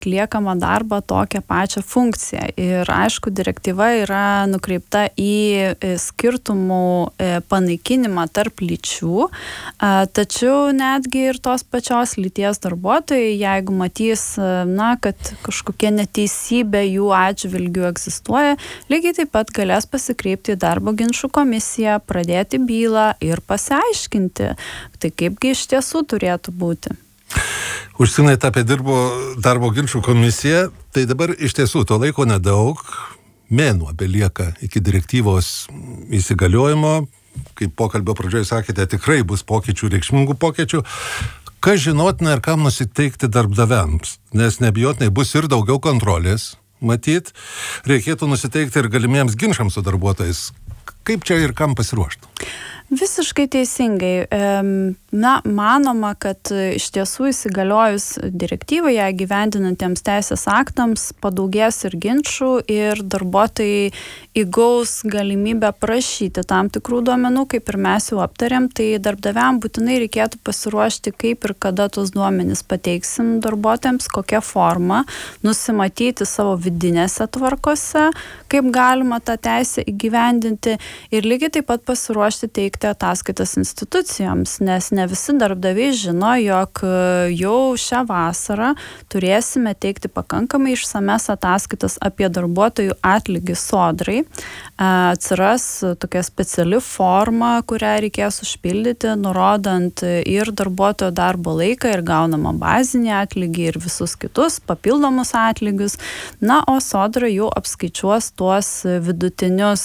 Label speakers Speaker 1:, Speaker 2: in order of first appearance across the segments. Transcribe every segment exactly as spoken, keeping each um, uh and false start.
Speaker 1: atliekamą darbą tokią pačią funkciją. Ir aišku, direktyva yra nukreipta į skirtumų panaikinimą tarp lyčių, tačiau netgi ir tos pačios lyties darbuotojai, jeigu matys, na, kad kažkokia neteisybė jų atžvilgių egzistuoja, lygiai taip pat galės pasikreipti į darbo ginčų komisiją, pradėti bylą ir pasiaiškinti, tai kaipgi iš tiesų turėtų būti.
Speaker 2: Užsiminėte apie dirbo, darbo ginčų komisiją, tai dabar iš tiesų to laiko nedaug, mėnuo belieka iki direktyvos įsigaliojimo, kaip pokalbio pradžioje sakėte, tikrai bus pokyčių, reikšmingų pokyčių. Kas žinotina ir kam nusiteikti darbdaviams, nes neabejotinai bus ir daugiau kontrolės, matyt, reikėtų nusiteikti ir galimiems ginčams su darbuotojais. Kaip čia ir kam pasiruošti?
Speaker 1: Visiškai teisingai. Na, manoma, kad iš tiesų įsigaliojus direktyvai, ją gyvendinantiems teisės aktams, padaugės ir ginčų ir darbuotojai įgaus galimybę prašyti tam tikrų duomenų, kaip ir mes jau aptarėm, tai darbdaviam būtinai reikėtų pasiruošti, kaip ir kada tos duomenys pateiksim darbuotojams, kokia forma, nusimatyti savo vidinėse tvarkose, kaip galima tą teisę įgyvendinti ir lygiai taip pat pasiruošti teikti ataskaitas institucijoms, nes ne visi darbdaviai žino, jog jau šią vasarą turėsime teikti pakankamai išsames ataskaitas apie darbuotojų atlygį sodrai. Atsiras tokia speciali forma, kurią reikės užpildyti, nurodant ir darbuotojo darbo laiką, ir gaunamą bazinį atlygį, ir visus kitus papildomus atlygius. Na, o sodra jau apskaičiuos tuos vidutinius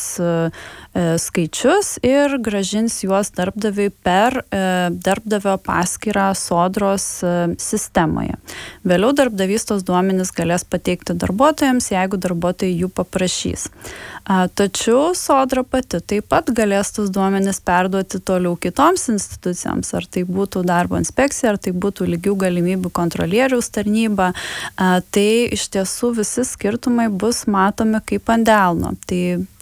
Speaker 1: skaičius ir grąžins juos darbdaviui per darbdavio paskyrą sodros sistemoje. Vėliau darbdavys tos duomenys galės pateikti darbuotojams, jeigu darbuotojai jų paprašys. Tačiau sodra pati taip pat galės tos duomenys perduoti toliau kitoms institucijoms, ar tai būtų darbo inspekcija, ar tai būtų lygių galimybių kontrolieriaus tarnyba. Tai iš tiesų visi skirtumai bus matomi kaip ant delno. Tai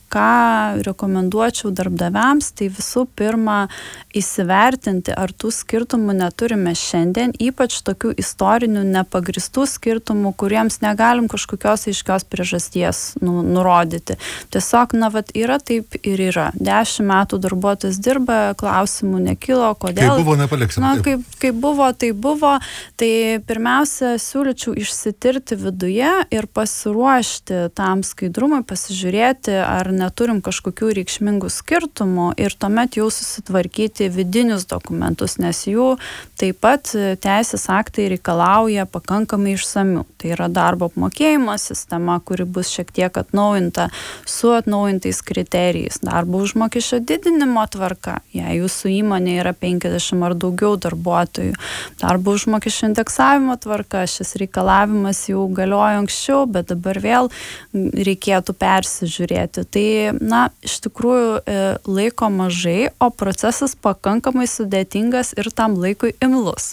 Speaker 1: ką rekomenduočiau darbdaviams, tai visų pirma įsivertinti, ar tų skirtumų neturime šiandien, ypač tokių istorinių nepagristų skirtumų, kuriems negalim kažkokios aiškios priežasties nu, nurodyti. Tiesiog, na, vat yra taip ir yra. Dešimt metų darbuotojas dirba, klausimų nekilo, kodėl.
Speaker 2: Kaip buvo, nepaliksim.
Speaker 1: Na, kaip, kaip buvo, tai buvo. Tai pirmiausia, siūlyčiau išsitirti viduje ir pasiruošti tam skaidrumui, pasižiūrėti, ar neturim kažkokių reikšmingų skirtumų ir tuomet jau susitvarkyti vidinius dokumentus, nes jų taip pat teisės aktai reikalauja pakankamai išsamių. Tai yra darbo apmokėjimo sistema, kuri bus šiek tiek atnaujinta su atnaujintais kriterijais. Darbo užmokesčio didinimo tvarka, jei jūsų įmonė yra penkiasdešimt ar daugiau darbuotojų. Darbo užmokesčio indeksavimo tvarka, šis reikalavimas jau galiojo anksčiau, bet dabar vėl reikėtų persižiūrėti. Tai, na, iš tikrųjų laiko mažai, o procesas pakankamai sudėtingas ir tam laikui imlus.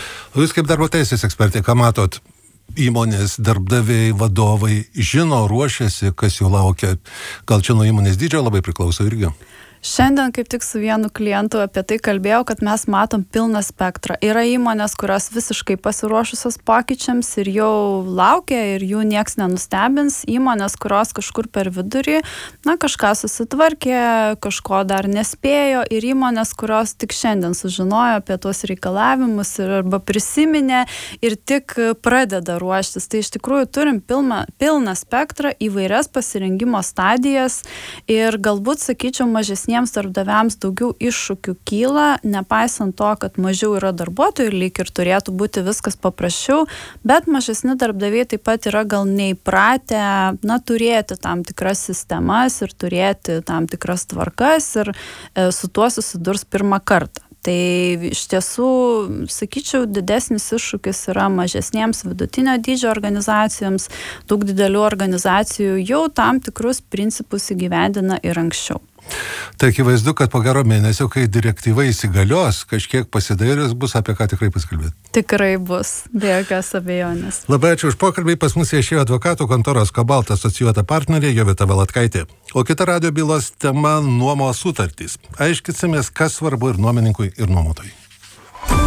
Speaker 2: O jūs kaip darbo teisės ekspertė, ką matot? Įmonės, darbdaviai, vadovai žino, ruošiasi, kas jų laukia. Gal čia nuo įmonės dydžio labai priklauso irgi?
Speaker 1: Šiandien kaip tik su vienu klientu apie tai kalbėjau, kad mes matom pilną spektrą. Yra įmonės, kurios visiškai pasiruošusios pokyčiams ir jau laukia ir jų nieks nenustebins. Įmonės, kurios kažkur per vidurį, na, kažką susitvarkė, kažko dar nespėjo ir įmonės, kurios tik šiandien sužinojo apie tuos reikalavimus ir arba prisiminė ir tik pradeda ruoštis. Tai iš tikrųjų turim pilną, pilną spektrą, įvairias pasirengimo stadijas ir galbūt, sakyčiau, mažesnės darbdaviams daugiau iššūkių kyla, nepaisant to, kad mažiau yra darbuotojų, lyg ir turėtų būti viskas paprasčiau, bet mažesni darbdaviai taip pat yra gal neįpratę, na, turėti tam tikras sistemas ir turėti tam tikras tvarkas ir e, su tuo susidurs pirmą kartą. Tai iš tiesų, sakyčiau, didesnis iššūkis yra mažesniems vidutinio dydžio organizacijoms, daug didelių organizacijų jau tam tikrus principus įgyvendina ir anksčiau.
Speaker 2: Tai akivaizdu, kad po gero mėnesio, kai direktyva įsigalios, kažkiek pasidairės bus apie ką tikrai pasikalbėti.
Speaker 1: Tikrai bus, be jokios abejonės.
Speaker 2: Labai ačiū už pokalbį, pas mus viešėjo advokatų kontoros Kobalt asocijuota partnerė Jovita Valatkaitė. O kita radijo bylos tema nuomos sutartys. Aiškinsimės, kas svarbu ir nuomininkui, ir nuomotojui.